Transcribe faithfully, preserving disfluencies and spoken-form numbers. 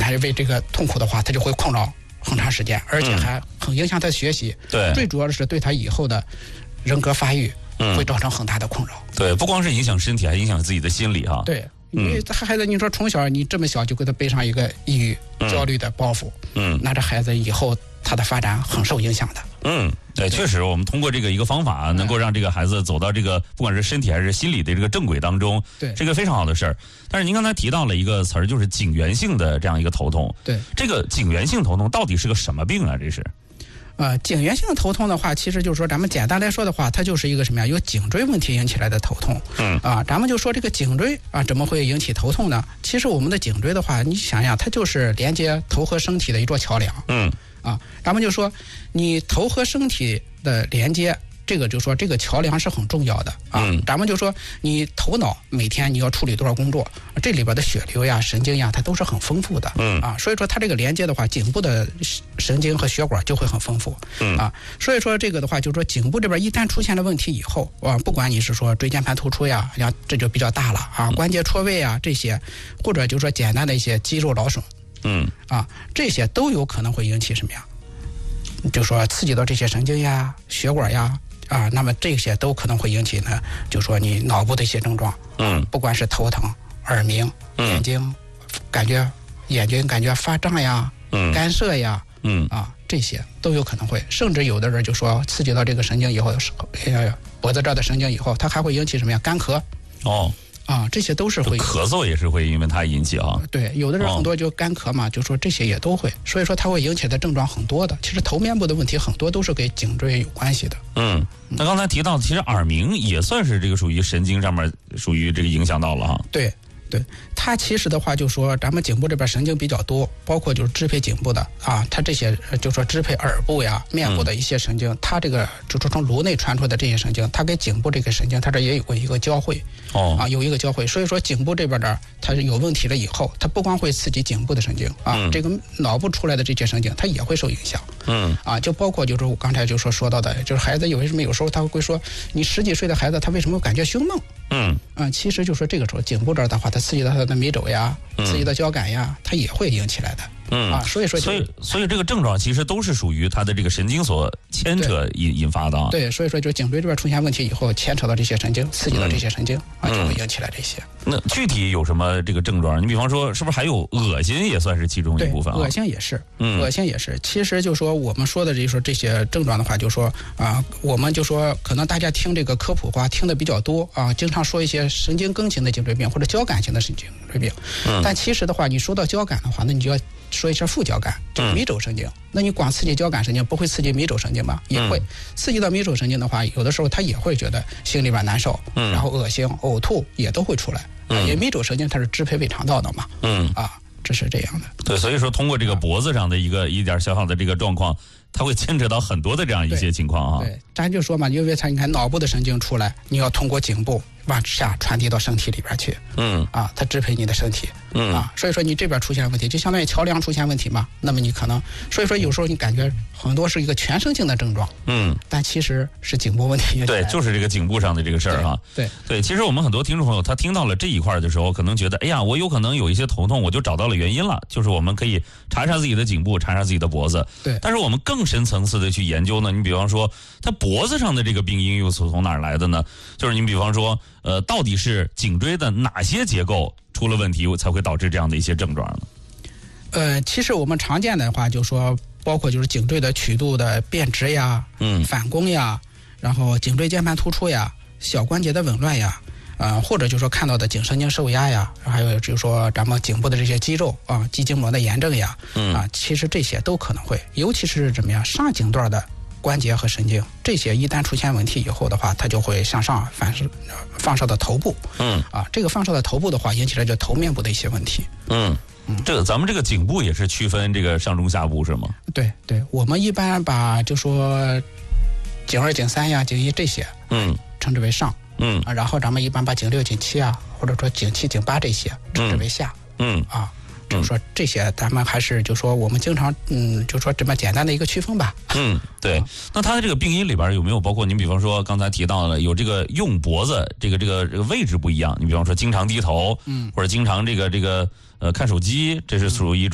但是为这个痛苦的话，他就会困扰很长时间，而且还很影响他的学习。 对， 最主要的是对他以后的人格发育会造成很大的困扰。 对，不光是影响身体，还影响自己的心理哈。 对。因为这孩子，你说从小你这么小就给他背上一个抑郁、焦虑的包袱，嗯，那这孩子以后他的发展很受影响的。 嗯，对，确实，我们通过这个一个方法，能够让这个孩子走到这个不管是身体还是心理的这个正轨当中， 对， 是一个非常好的事儿。但是您刚才提到了一个词儿，就是颈源性的这样一个头痛。 对， 这个颈源性头痛到底是个什么病啊？这是？ 呃，颈源性头痛的话，其实就是说，咱们简单来说的话，它就是一个什么呀？由颈椎问题引起来的头痛。嗯。啊，咱们就说这个颈椎啊，怎么会引起头痛呢？其实我们的颈椎的话，你想想，它就是连接头和身体的一座桥梁。嗯。啊，咱们就说，你头和身体的连接，这个就说这个桥梁是很重要的啊。嗯。咱们就说，你头脑每天你要处理多少工作，这里边的血流呀、神经呀，它都是很丰富的。嗯。啊，所以说它这个连接的话，颈部的神经和血管就会很丰富。嗯。啊，所以说这个的话，就是说颈部这边一旦出现了问题以后，啊，不管你是说椎间盘突出呀，呀，这就比较大了啊，关节错位啊这些，或者就是说简单的一些肌肉劳损。嗯。啊，这些都有可能会引起什么呀？就说刺激到这些神经呀、血管呀。啊，那么这些都可能会引起呢，就说你脑部的一些症状，嗯，不管是头疼、耳鸣、眼睛感觉眼睛感觉发胀呀，嗯，干涩呀，嗯，啊，这些都有可能会，甚至有的人就说刺激到这个神经以后，呃，脖子这儿的神经以后，它还会引起什么呀？干咳。哦。啊，这些都是会咳嗽也是会因为它引起啊。 对，有的人很多就干咳嘛，哦、就说这些也都会，所以说它会引起的症状很多的。其实头面部的问题很多都是跟颈椎有关系的。 嗯，那刚才提到，其实耳鸣也算是这个属于神经上面属于这个影响到了哈。 对。对，它其实的话就说咱们颈部这边神经比较多，包括就是支配颈部的啊，它这些就说支配耳部呀、面部的一些神经，嗯、它这个就是从颅内传出的这些神经，它跟颈部这个神经，它这也有一个交汇。哦。啊，有一个交汇，所以说颈部这边的它是有问题了以后，它不光会刺激颈部的神经啊，嗯、这个脑部出来的这些神经，它也会受影响。嗯。啊，就包括就是我刚才就说说到的，就是孩子有为什么有时候他会说，你十几岁的孩子他为什么感觉胸闷？嗯。啊，其实就说这个时候颈部这儿的话，它刺激到它的迷走呀，刺激到交感呀，它也会引起来的。嗯啊，所以说， 所以所以这个症状其实都是属于它的这个神经所牵扯引引发的啊。 对，所以说就颈椎这边出现问题以后，牵扯到这些神经，刺激到这些神经、嗯、啊，就会引起来这些。 那具体有什么这个症状？你比方说，是不是还有恶心也算是其中一部分啊？ 恶心也是，嗯，恶心也是。其实就说我们说的就是说这些症状的话，就说啊，我们就说可能大家听这个科普话听的比较多啊，经常说一些神经根型的颈椎病或者交感型的神经椎病。嗯。但其实的话，你说到交感的话，那你就要说一下副交感，就是迷走神经。嗯、那你光刺激交感神经，不会刺激迷走神经吗？也会。嗯、刺激到迷走神经的话，有的时候他也会觉得心里边难受，嗯、然后恶心、呕吐也都会出来。嗯、因为迷走神经它是支配胃肠道的嘛。嗯。啊，这是这样的。 对，所以说通过这个脖子上的一个一点小小的这个状况，它会牵扯到很多的这样一些情况啊。 对，咱就说嘛，因为它你看脑部的神经出来，你要通过颈部往下传递到身体里边去。嗯。啊，它支配你的身体。嗯。啊，所以说你这边出现问题，就相当于桥梁出现问题嘛。那么你可能，所以说有时候你感觉很多是一个全身性的症状。嗯。但其实是颈部问题。 对，就是这个颈部上的这个事儿哈。 对。 对，其实我们很多听众朋友他听到了这一块的时候，可能觉得，哎呀，我有可能有一些头痛，我就找到了原因了，就是我们可以查查自己的颈部，查查自己的脖子。 对。 但是我们更深层次的去研究呢，你比方说，他脖子上的这个病因又是从哪儿来的呢？就是你比方说，呃，到底是颈椎的哪些结构出了问题，才会导致这样的一些症状呢？ 呃，其实我们常见的话，就说包括就是颈椎的曲度的变直呀，嗯，反弓呀，然后颈椎间盘突出呀，小关节的紊乱呀，呃，或者就是说看到的颈神经受压呀，还有就是说咱们颈部的这些肌肉啊，肌筋膜的炎症呀，嗯啊，其实这些都可能会，尤其是怎么样上颈段的关节和神经，这些一旦出现问题以后的话，它就会向上反射放射到头部。嗯啊，这个放射到头部的话，引起来就头面部的一些问题。嗯嗯，这个咱们这个颈部也是区分这个上中下部是吗？ 对对，我们一般把就说颈二、颈三呀、颈一这些，嗯，称之为上。嗯啊，然后咱们一般把颈六、颈七啊，或者说颈七、颈八这些称之为下。嗯啊。就是说这些，咱们还是就说我们经常嗯，就说这么简单的一个区分吧。 嗯，对。那它的这个病因里边有没有包括您比方说刚才提到了有这个用脖子这个这个这个位置不一样，你比方说经常低头，嗯，或者经常这个这个呃看手机，这是属于一种。